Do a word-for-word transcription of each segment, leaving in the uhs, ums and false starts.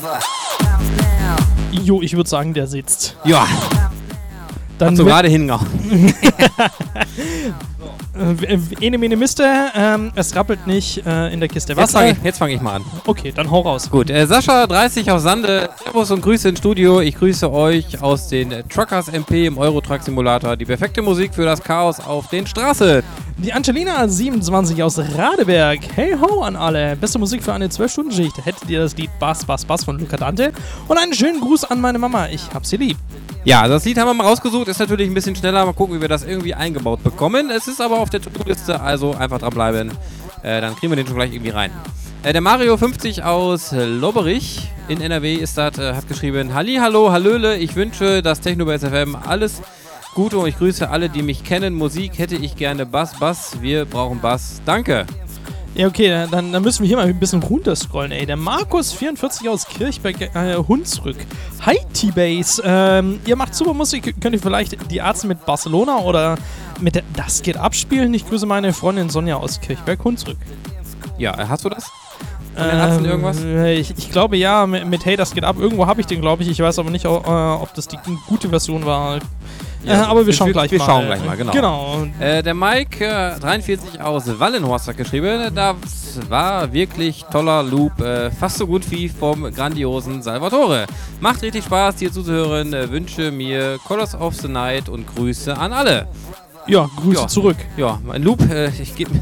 Jo, ich würde sagen, der sitzt. Ja. Dann Hat so gerade hingehauen. Ene mene Miste, ähm, es rappelt nicht äh, in der Kiste Jetzt Wasser. fange ich, fang ich mal an. Okay, dann hau raus. Gut, äh, Sascha dreißig aus Sande, Servus und Grüße ins Studio. Ich grüße euch aus den äh, Truckers M P im Eurotruck Simulator. Die perfekte Musik für das Chaos auf den Straßen. Die Angelina siebenundzwanzig aus Radeberg. Hey ho an alle. Beste Musik für eine zwölf-Stunden-Schicht. Hättet ihr das Lied Bass, Bass, Bass von Luca Dante? Und einen schönen Gruß an meine Mama. Ich hab sie lieb. Ja, das Lied haben wir mal rausgesucht. Ist natürlich ein bisschen schneller. Mal gucken, wie wir das irgendwie eingebaut bekommen. Es ist aber auf der To-Do-Liste, also einfach dranbleiben. Äh, dann kriegen wir den schon gleich irgendwie rein. Äh, der Mario fünfzig aus Lobberich in N R W ist das, äh, hat geschrieben: Halli, hallo, hallöle. Ich wünsche das Technobass F M alles Gute und ich grüße alle, die mich kennen. Musik hätte ich gerne. Bass, Bass. Wir brauchen Bass. Danke. Ja, okay, dann, dann müssen wir hier mal ein bisschen runterscrollen, ey. Der Markus vierundvierzig aus Kirchberg, äh, Hunsrück. Hi, T-Base. Ähm, ihr macht super Musik. Könnt ihr vielleicht die Arzt mit Barcelona oder mit der Das geht abspielen? Ich grüße meine Freundin Sonja aus Kirchberg, Hunsrück. Ja, äh, hast du das? Von den Ärzten Ähm, irgendwas? Ich, ich glaube ja, mit, mit Hey, das geht ab. Irgendwo habe ich den, glaube ich. Ich weiß aber nicht, äh, ob das die gute Version war. Ja, äh, aber wir, wir schauen wir, gleich wir mal. Wir schauen gleich mal, genau. genau. Äh, der Mike äh, dreiundvierzig aus Wallenhorst hat geschrieben, das war wirklich toller Loop, äh, fast so gut wie vom grandiosen Salvatore. Macht richtig Spaß, dir zuzuhören. Äh, wünsche mir Colors of the Night und Grüße an alle. Ja, Grüße ja. zurück. Ja, mein Loop, äh, ich gebe...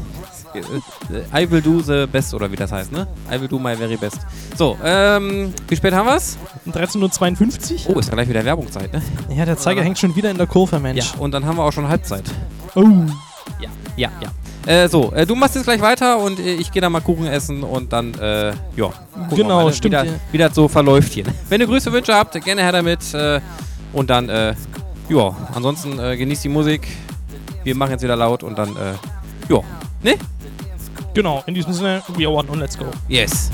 I will do the best, oder wie das heißt, ne? I will do my very best. So, ähm, wie spät haben wir's? dreizehn Uhr zweiundfünfzig. Oh, ist ja gleich wieder Werbungszeit, ne? Ja, der Zeiger hängt schon wieder in der Kurve, Mensch. Ja, und dann haben wir auch schon Halbzeit. Oh. Ja, ja, ja. Äh, so, äh, du machst jetzt gleich weiter und äh, ich gehe dann mal Kuchen essen und dann, äh, ja. Genau, mal, stimmt. Wie, da, wie das so verläuft hier. Wenn ihr Grüße, Wünsche habt, gerne her damit. Äh, und dann, äh, ja, ansonsten äh, genießt die Musik. Wir machen jetzt wieder laut und dann, äh, ja. Ne? Genau, in diesem Sinne, we are one und let's go. Yes.